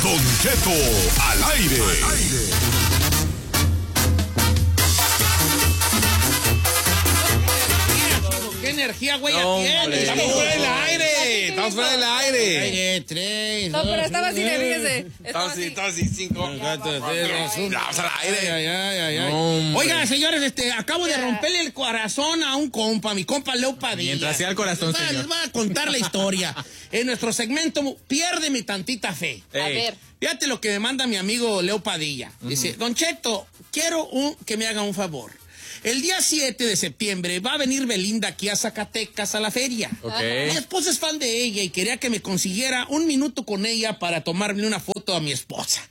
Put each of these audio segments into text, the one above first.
Don Cheto al aire. ¿Qué energía, güey? No, ¿A quién? hombre. Estamos fuera del aire. Estamos fuera del aire. Aire, 3. No, pero estaba así, fíjese. Estaba así. Estamos así, 5. Vamos al aire. Ay. Hombre. Oiga, señores, acabo de romperle el corazón a un compa, mi compa Leo Padilla. Mientras sea el corazón, Les señor. voy a contar la historia. En nuestro segmento, Piérdeme tantita fe. A ver. Fíjate lo que me manda mi amigo Leo Padilla. Dice, Don Cheto, quiero que me haga un favor. El día 7 de septiembre va a venir Belinda aquí a Zacatecas a la feria. Ok. Mi esposa es fan de ella y quería que me consiguiera un minuto con ella para tomarle una foto a mi esposa.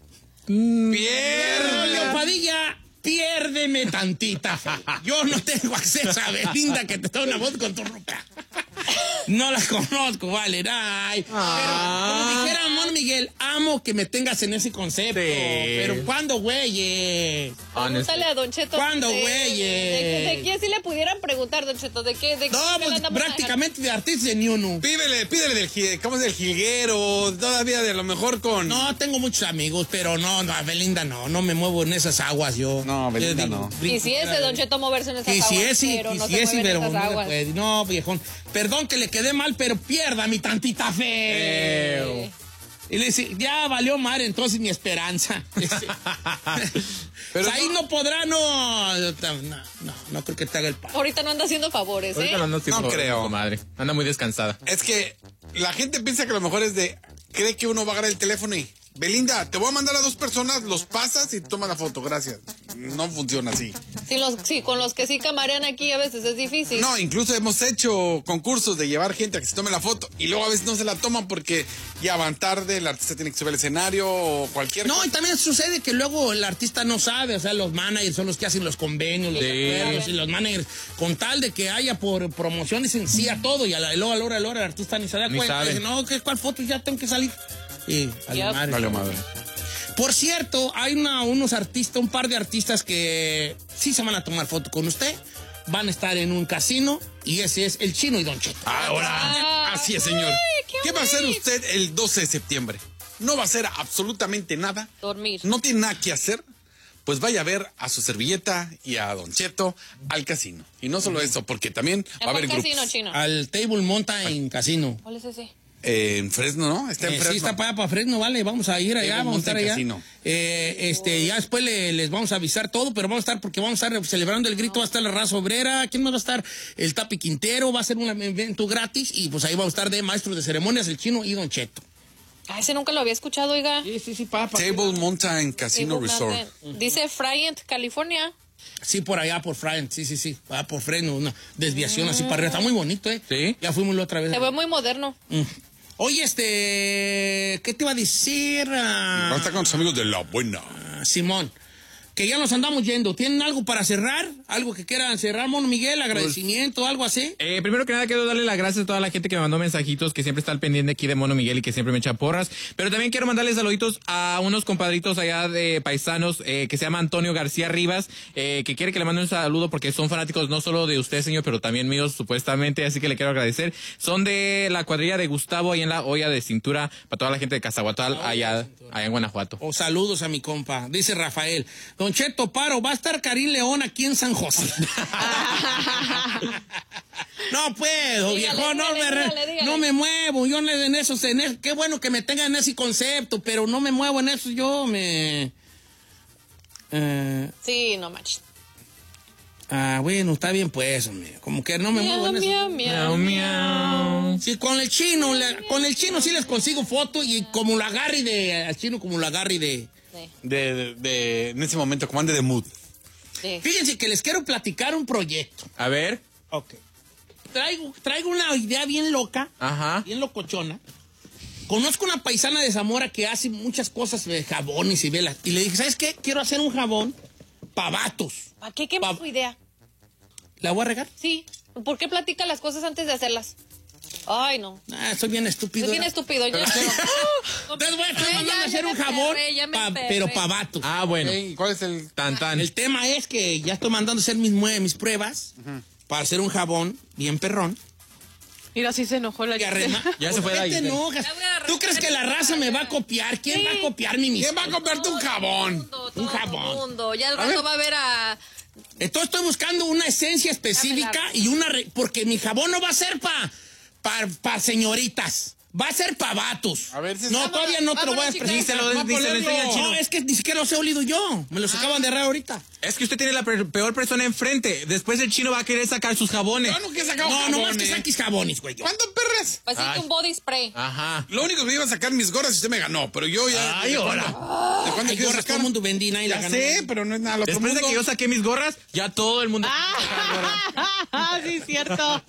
Leo Padilla, piérdeme tantita fe. Yo no tengo acceso a Belinda que te tome una foto con tu ropa. No las conozco, vale. Ay. Pero, como dijera Mon Miguel, amo que me tengas en ese concepto. Sí. Pero ¿cuándo, güeyes? Pregúntale a Don Cheto. ¿Cuándo, de- güeyes? ¿De qué si le pudieran preguntar, Don Cheto? ¿De qué? No, qué le pues andamos prácticamente de artista de ni uno. Pídele ¿cómo es del jilguero? Todavía de lo mejor con... No, tengo muchos amigos, pero no, a Belinda no me muevo en esas aguas yo. No, Belinda no. Quisiese Don Cheto moverse en esas aguas, Quisiese, pero no se mueve en pero esas no se aguas. puede. No, viejón, perdón que le quedé mal, pero pierda mi tantita fe. Y le dice, ya valió madre entonces mi esperanza. Pero Pues ahí no podrá, no creo que te haga el paro. Ahorita no anda haciendo favores, ¿eh? Ahorita no, No creo. Madre. Anda muy descansada. Es que la gente piensa que a lo mejor cree que uno va a agarrar el teléfono y, Belinda, te voy a mandar a 2 personas, los pasas y tomas la foto, gracias. No funciona así. Sí, con los que sí camarean aquí a veces es difícil. No, incluso hemos hecho concursos de llevar gente a que se tome la foto y luego a veces no se la toman porque ya van tarde, el artista tiene que subir al escenario o cualquier No, cosa. y también sucede que luego el artista no sabe, o sea, los managers son los que hacen los convenios, los acuerdos, y los managers, con tal de que haya por promociones en sí a todo, y a la hora, el artista ni se da Ni cuenta. sabe. Dice, no, ¿cuál foto? Ya tengo que salir. Y a la Yep. madre. Vale, madre. Por cierto, hay unos artistas, un par de artistas que sí se van a tomar foto con usted, van a estar en un casino, y ese es el Chino y Don Cheto. Ahora, así es, señor. qué ¿Qué va a hacer bonito. usted el 12 de septiembre? No va a hacer absolutamente nada. Dormir. No tiene nada que hacer. Pues vaya a ver a su servilleta y a Don Cheto al casino. Y no solo eso, porque también va a haber ¿En cuál casino, grupos. Chino? Al Table Mountain Casino. ¿Cuál es ese? En Fresno, ¿no? Está en Fresno. Sí, está para Fresno, vale, vamos a ir allá, Table vamos a estar Mountain allá. Casino. Ya después les vamos a avisar todo, pero vamos a estar, porque vamos a estar celebrando el grito, va a estar la raza obrera, ¿quién más va a estar? El Tapi Quintero, va a ser un evento gratis, y pues ahí va a estar de maestros de ceremonias, el Chino y Don Cheto. Ese nunca lo había escuchado, oiga. Sí, papá. Table Mountain Casino Resort. Dice Bryant, California. Sí, por allá, por Friend, sí, va por Fresno, una desviación así para arriba, está muy bonito, ¿eh? Sí. Ya fuimos la otra vez. Se ve muy moderno. Oye, ¿qué te iba a decir? Va a estar con sus amigos de La Buena. Simón, que ya nos andamos yendo. ¿Tienen algo para cerrar? ¿Algo que quieran cerrar, Mono Miguel? ¿Agradecimiento, algo así? Primero que nada quiero darle las gracias a toda la gente que me mandó mensajitos, que siempre está al pendiente aquí de Mono Miguel y que siempre me echa porras. Pero también quiero mandarle saluditos a unos compadritos allá de paisanos que se llama Antonio García Rivas, que quiere que le mande un saludo porque son fanáticos no solo de usted, señor, pero también míos, supuestamente, así que le quiero agradecer. Son de la cuadrilla de Gustavo, ahí en la olla de cintura, para toda la gente de Cazahuatal, allá en Guanajuato. O saludos a mi compa. Dice Rafael. Don Cheto, paro, va a estar Karim León aquí en San José. No puedo, Dígale, viejo, dígale. no me muevo. Yo en eso, qué bueno que me tengan ese concepto, pero no me muevo en eso. Sí, no manches. Bueno, está bien pues, hombre. Como que no me muevo en eso. Miau. Sí, con el chino sí les consigo foto y como lo agarre al chino como lo agarre de... En ese momento, como ande de mood. Sí. Fíjense que les quiero platicar un proyecto. A ver. Ok. Traigo una idea bien loca, Ajá. bien locochona. Conozco una paisana de Zamora que hace muchas cosas de jabones y velas. Y le dije, ¿sabes qué? Quiero hacer un jabón para vatos. ¿Para qué? ¿Qué más tu idea? ¿La voy a regar? Sí. ¿Por qué platica las cosas antes de hacerlas? Ay, no. Soy bien estúpido. Es bien estúpido. Yo Entonces voy a estar mandando a hacer un jabón, pero para vatos. Ah, bueno. ¿Y cuál es el...? Tan. El tema es que ya estoy mandando a hacer mis pruebas para hacer un jabón bien perrón. Mira, sí se enojó la Que Giselle. Ya se fue ¿Por la qué te Giselle. enojas? Ya voy a ¿Tú crees que la raza me va a copiar? ¿Quién va a copiar mi ¿Quién va a comprarte un jabón? Un jabón. Mundo. Ya el rato va a ver a... Entonces estoy buscando una esencia específica y porque mi jabón no va a ser para señoritas. Va a ser para vatos. A ver, no, todavía no te lo voy a expresar. Díselo, enseña al chino. No, es que ni siquiera los he olido yo. Me los acaban de agarrar ahorita. Es que usted tiene la peor persona enfrente. Después el chino va a querer sacar sus jabones. Yo no quiero sacar No, no más que jabones. saques jabones, güey. ¿Cuánto, perras? Pues sí, Ay. un body spray. Ajá. Lo único que iba a sacar mis gorras y usted me ganó, pero yo ya... Ay, ahora. ¿De cuándo Ay, quiero gorras, todo sacar? el mundo vendí, nadie la Ya ganó. sé, pero no es nada. Lo Después de que yo saqué mis gorras, ya todo el mundo. Sí, cierto.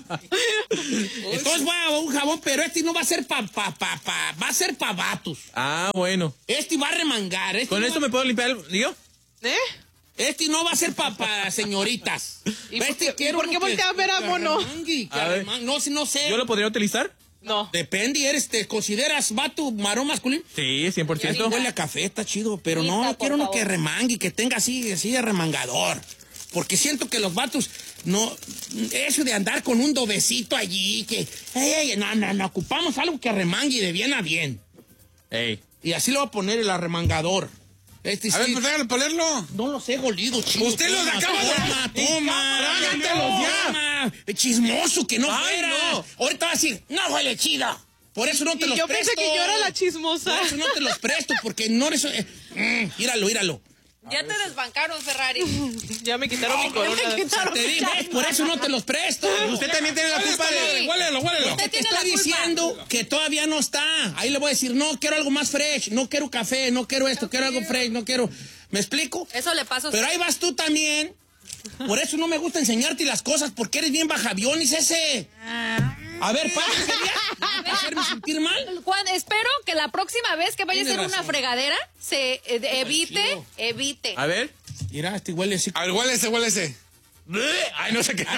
Entonces va a un jabón, pero este no va a ser va a ser para vatos. Ah, bueno. Este va a remangar. ¿Con esto me puedo limpiar el... ¿Yo? ¿Eh? Este no va a ser para señoritas. ¿Y por Este qué- quiero por qué uno que- voltea a ver a que Mono? arremangue, que A ver. arremangue. No sé. ¿Yo lo podría utilizar? No. Depende, ¿te consideras vato marón masculino? Sí, 100%. Huele a café, está chido, pero Lista, no, por quiero uno favor. que remangue, que tenga así de remangador. Porque siento que los vatos, no, eso de andar con un dobecito allí, que, no, ocupamos algo que remangue de bien a bien. Ey. Y así lo voy a poner el arremangador. Este A ver, sí, pues hágale ponerlo. no los he golido, chido. Usted los acaba de- Toma, Trágatelos ya. toma. Chismoso, que no Ay, fuera. no. Ahorita va a decir, no huele chido. Por eso no te Y los yo presto. pensé que yo era la chismosa. Por eso no te los presto, porque no eres... Míralo. Ya te desbancaron, Ferrari. Ya me quitaron mi corona. Te digo, por eso no te los presto. Usted también tiene la culpa de... Huélelo. Lo que te tiene estoy la culpa. diciendo que todavía no está. Ahí le voy a decir, no, quiero algo más fresh, no quiero café, no quiero esto, quiero algo fresh, no quiero... ¿Me explico? Eso le pasa a Pero usted. ahí vas tú también. Por eso no me gusta enseñarte las cosas, porque eres bien bajaviones ese. A ver, pásate ya. ¿Vas a hacerme sentir mal? Juan, espero que la próxima vez que vaya a Tienes hacer una razón. fregadera se evite. Ah, A ver. Mira, este huele así. A ver, huélese. Ay, no sé qué.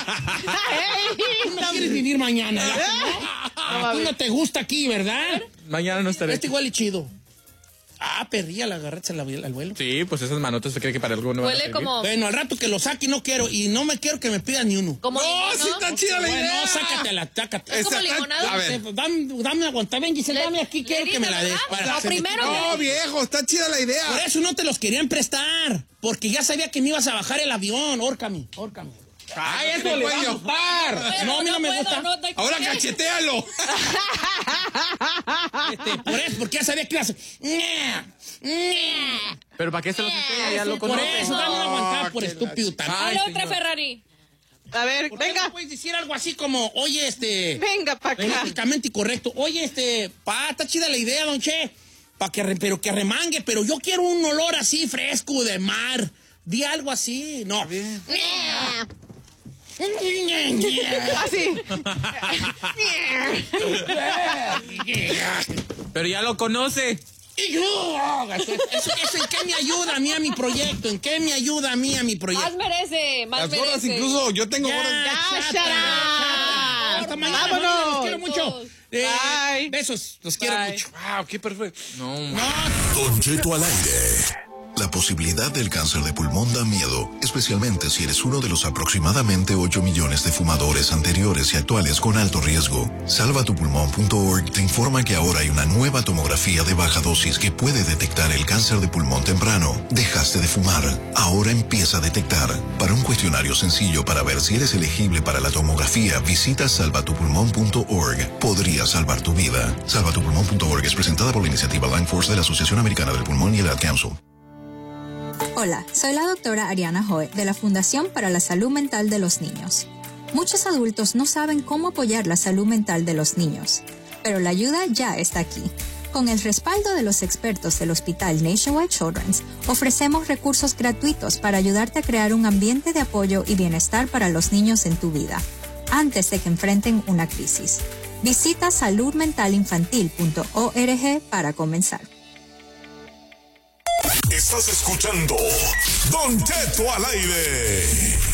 Tú no quieres vivir mañana. ¿verdad? Tú no te gusta aquí, ¿verdad? Mañana no estaré. Este huele chido. Ah, perrilla, la agarraste al vuelo. Sí, pues esas manotas se cree que para algo no van a Huele servir. como Bueno, al rato que lo saque no quiero. Y no me quiero que me pidan ni uno. limón, Sí está chida la idea. Bueno, sácatela. ¿Es como limonada? A ver. Dame aguantar. Ven, Giselle, dame aquí. le Quiero que dice, me la des. ¿verdad? Lo primero No, viejo, está chida la Por idea. eso no te los querían prestar. Porque ya sabía que me ibas a bajar el avión. Órcame. Ay, eso le le va a va gustar. No, a mí no me puedo, gusta. no doy Ahora con qué. cachetealo. Por eso, porque ya sabía que ibas a... Pero ¿para qué se los enseña? Ya lo Por conoce. eso, dame una aguantada por estúpido también. Ay, Dale otra señor. Ferrari. A ver, ¿Por qué venga. no puedes decir algo así como, oye, Venga pa' acá. políticamente incorrecto? Oye, está chida la idea, don Che, pero que remangue, pero yo quiero un olor así fresco de mar. Di algo así, no. Así. Pero ya lo conoce. ¿Eso en qué me ayuda a mí a mi proyecto? ¿En qué me ayuda a mí a mi proyecto? Más merece, más Las gorras merece. incluso, yo tengo gorras. chata. Hasta mañana, Vámonos. los quiero mucho. Bye. Besos, los quiero Bye. mucho. Wow, qué perfecto. No, Don Cheto al aire. La posibilidad del cáncer de pulmón da miedo, especialmente si eres uno de los aproximadamente 8 millones de fumadores anteriores y actuales con alto riesgo. Salvatupulmón.org te informa que ahora hay una nueva tomografía de baja dosis que puede detectar el cáncer de pulmón temprano. Dejaste de fumar, ahora empieza a detectar. Para un cuestionario sencillo para ver si eres elegible para la tomografía, visita salvatupulmón.org. Podría salvar tu vida. Salvatupulmón.org es presentada por la iniciativa Lung Force de la Asociación Americana del Pulmón y el Ad Council. Hola, soy la doctora Ariana Hoy de la Fundación para la Salud Mental de los Niños. Muchos adultos no saben cómo apoyar la salud mental de los niños, pero la ayuda ya está aquí. Con el respaldo de los expertos del Hospital Nationwide Children's, ofrecemos recursos gratuitos para ayudarte a crear un ambiente de apoyo y bienestar para los niños en tu vida, antes de que enfrenten una crisis. Visita saludmentalinfantil.org para comenzar. Estás escuchando Don Cheto al aire.